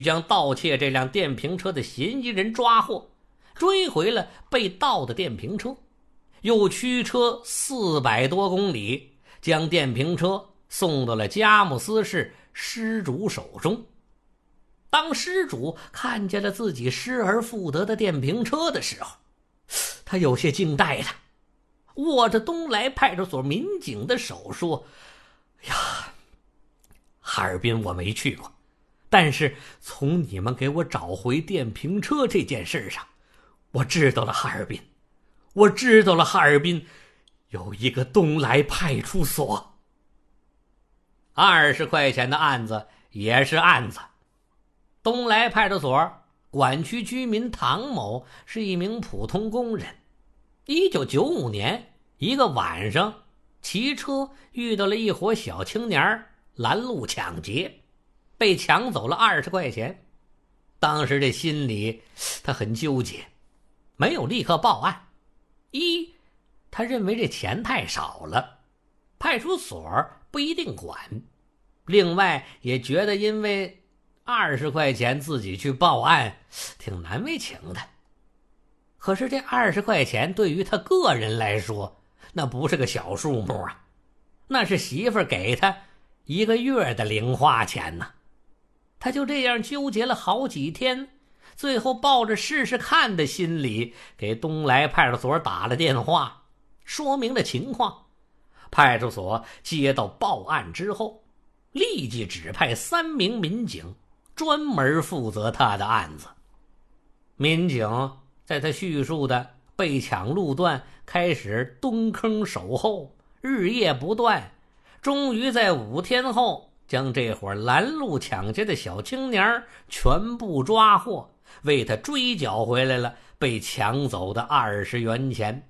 将盗窃这辆电瓶车的嫌疑人抓获，追回了被盗的电瓶车，又驱车400多公里，将电瓶车送到了佳木斯市失主手中。当失主看见了自己失而复得的电瓶车的时候，他有些惊呆了，握着东来派出所民警的手说：呀，哈尔滨我没去过，但是从你们给我找回电瓶车这件事上，我知道了哈尔滨，我知道了哈尔滨有一个东来派出所。20块钱的案子也是案子。东来派出所管区居民唐某是一名普通工人。1995年一个晚上，骑车遇到了一伙小青年拦路抢劫，被抢走了20块钱。当时这心里他很纠结，没有立刻报案。他认为这钱太少了，派出所不一定管。另外也觉得因为20块钱自己去报案挺难为情的。可是这20块钱对于他个人来说，那不是个小数目啊，那是媳妇儿给他1个月的零花钱呢。他就这样纠结了好几天，最后抱着试试看的心理给东来派出所打了电话，说明了情况。派出所接到报案之后，立即指派3名民警专门负责他的案子。民警在他叙述的被抢路段开始蹲坑守候，日夜不断，终于在5天后将这伙拦路抢劫的小青年全部抓获，为他追缴回来了被抢走的20元钱。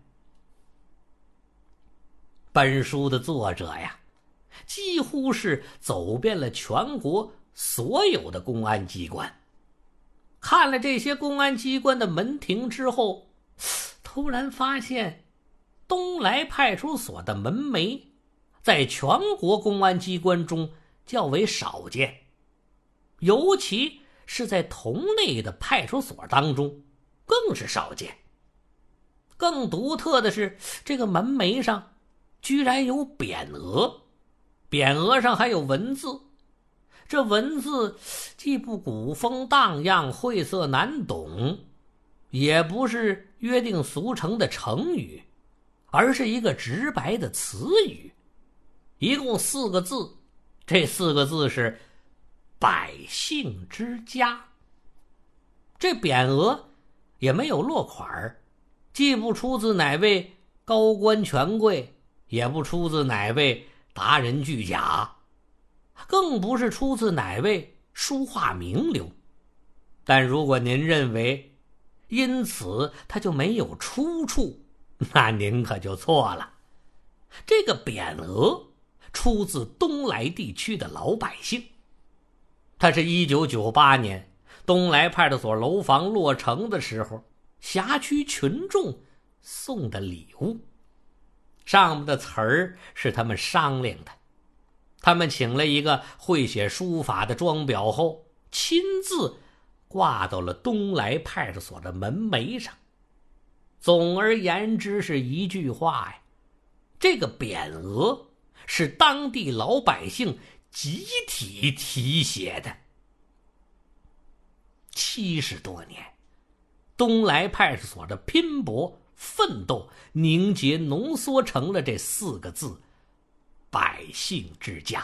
本书的作者呀，几乎是走遍了全国所有的公安机关，看了这些公安机关的门庭之后，突然发现东来派出所的门楣在全国公安机关中较为少见，尤其是在同类的派出所当中更是少见。更独特的是，这个门楣上居然有匾额，匾额上还有文字，这文字既不古风荡漾晦涩难懂，也不是约定俗成的成语，而是一个直白的词语，一共4个字，这4个字是百姓之家。这匾额也没有落款，既不出自哪位高官权贵，也不出自哪位达人巨贾，更不是出自哪位书画名流。但如果您认为因此它就没有出处，那您可就错了。这个匾额出自东来地区的老百姓，它是1998年东来派出所楼房落成的时候，辖区群众送的礼物。上面的词儿是他们商量的，他们请了一个会写书法的装裱后，亲自挂到了东来派出所的门楣上。总而言之是一句话呀，这个匾额是当地老百姓集体题写的。70多年，东来派出所的拼搏奋斗凝结浓缩成了这4个字，百姓之家。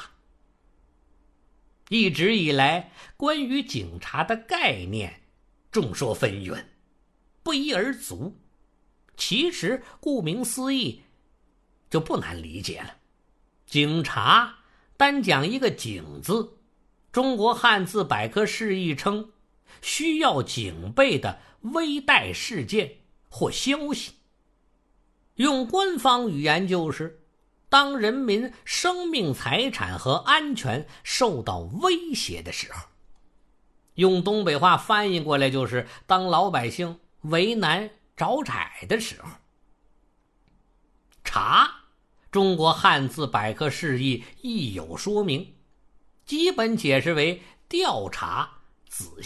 一直以来，关于警察的概念众说纷纭，不一而足。其实顾名思义就不难理解了，警察单讲一个警字，中国汉字百科释义称需要警备的危殆事件或消息。用官方语言就是当人民生命财产和安全受到威胁的时候。用东北话翻译过来就是当老百姓为难找窄的时候。查，中国汉字百科释义亦有说明，基本解释为调查、 仔